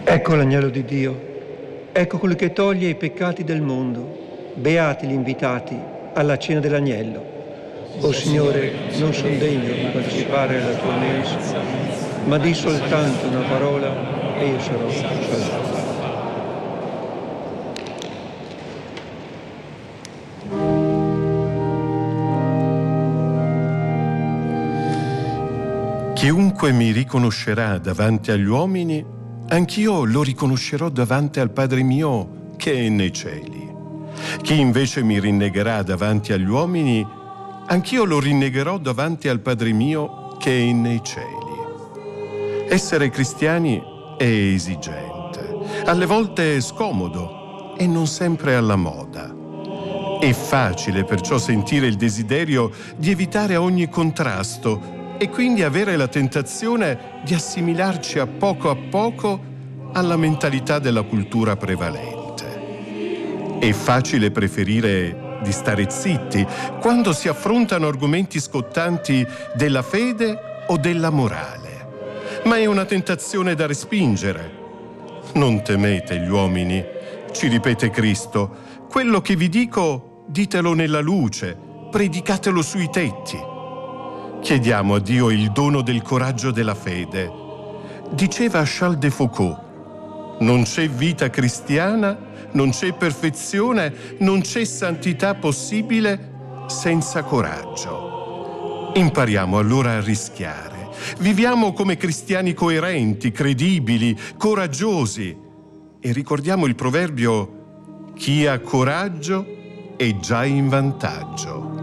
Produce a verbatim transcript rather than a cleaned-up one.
Ecco l'agnello di Dio, ecco colui che toglie i peccati del mondo. Beati gli invitati alla cena dell'agnello. O Signore, non sono degno di partecipare alla tua mensa, ma di soltanto una parola e io sarò salvato. Chiunque mi riconoscerà davanti agli uomini, anch'io lo riconoscerò davanti al Padre mio che è nei cieli. Chi invece mi rinnegherà davanti agli uomini, anch'io lo rinnegherò davanti al Padre mio che è nei cieli. Essere cristiani è esigente, alle volte è scomodo e non sempre alla moda. È facile perciò sentire il desiderio di evitare ogni contrasto e quindi avere la tentazione di assimilarci a poco a poco alla mentalità della cultura prevalente. È facile preferire di stare zitti quando si affrontano argomenti scottanti della fede o della morale, ma è una tentazione da respingere. Non temete gli uomini, ci ripete Cristo, quello che vi dico ditelo nella luce, predicatelo sui tetti. Chiediamo a Dio il dono del coraggio della fede. Diceva Charles de Foucault, non c'è vita cristiana, non c'è perfezione, non c'è santità possibile senza coraggio. Impariamo allora a rischiare. Viviamo come cristiani coerenti, credibili, coraggiosi. E ricordiamo il proverbio: chi ha coraggio è già in vantaggio.